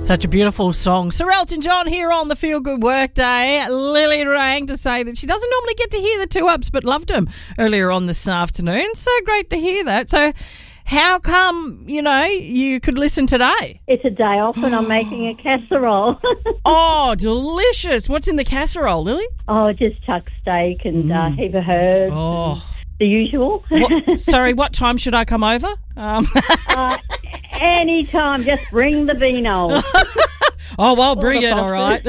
Such a beautiful song. Sir Elton John here on the Feel Good Workday. Lily rang to say that she doesn't normally get to hear the two ups, but loved them earlier on this afternoon. So great to hear that. So how come, you could listen today? It's a day off and I'm making a casserole. Oh, delicious. What's in the casserole, Lily? Oh, just chuck steak and heap of herbs. Oh. The usual. What time should I come over? Anytime, just bring the vino. Oh, well, bring it, all right.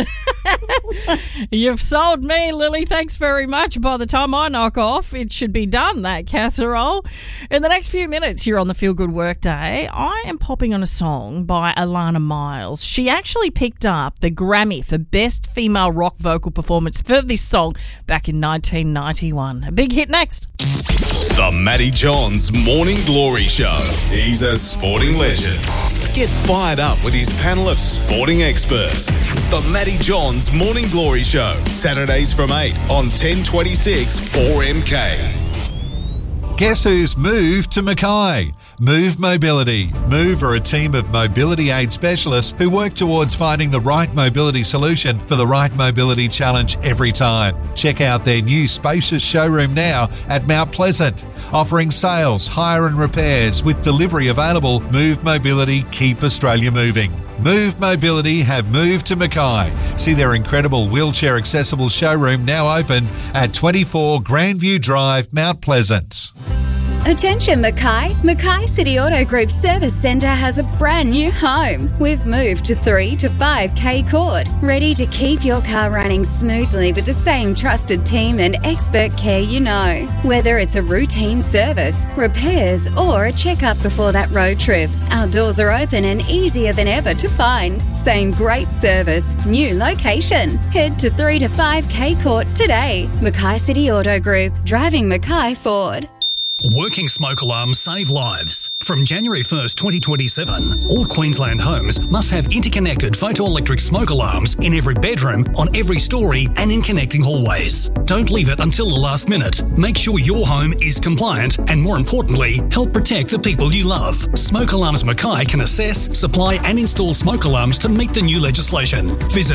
You've sold me, Lily. Thanks very much. By the time I knock off, it should be done, that casserole. In the next few minutes here on the Feel Good Workday, I am popping on a song by Alana Miles. She actually picked up the Grammy for Best Female Rock Vocal Performance for this song back in 1991. A big hit next. The Matty Johns Morning Glory Show. He's a sporting legend. Get fired up with his panel of sporting experts. The Matty Johns Morning Glory Show. Saturdays from 8 on 1026 4MK. Guess who's moved to Mackay? Move Mobility. Move are a team of mobility aid specialists who work towards finding the right mobility solution for the right mobility challenge every time. Check out their new spacious showroom now at Mount Pleasant. Offering sales, hire and repairs with delivery available. Move Mobility, keep Australia moving. Move Mobility have moved to Mackay. See their incredible wheelchair accessible showroom now open at 24 Grandview Drive, Mount Pleasant. Attention Mackay. Mackay City Auto Group Service Centre has a brand new home. We've moved to 3 to 5K Court, ready to keep your car running smoothly with the same trusted team and expert care you know. Whether it's a routine service, repairs or a checkup before that road trip, our doors are open and easier than ever to find. Same great service, new location. Head to 3 to 5K Court today. Mackay City Auto Group, driving Mackay forward. Working smoke alarms save lives. From January 1st, 2027, all Queensland homes must have interconnected photoelectric smoke alarms in every bedroom, on every story and in connecting hallways. Don't leave it until the last minute. Make sure your home is compliant and, more importantly, help protect the people you love. Smoke Alarms Mackay can assess, supply and install smoke alarms to meet the new legislation. Visit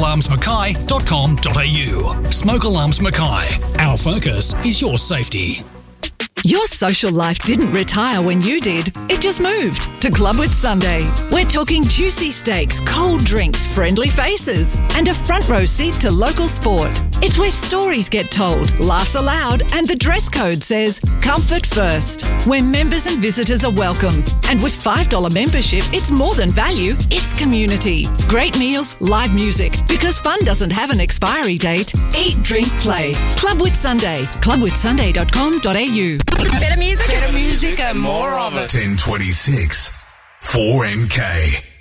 smokealarmsmackay.com.au. Smoke Alarms Mackay. Our focus is your safety. Your social life didn't retire when you did. It just moved to Clubwood Sunday. We're talking juicy steaks, cold drinks, friendly faces, and a front row seat to local sport. It's where stories get told, laughs aloud, and the dress code says comfort first. Where members and visitors are welcome. And with $5 membership, it's more than value, it's community. Great meals, live music, because fun doesn't have an expiry date. Eat, drink, play. Clubwood Sunday. Clubwoodsunday.com.au. Better music. Better music and more of it. 1026 4MK.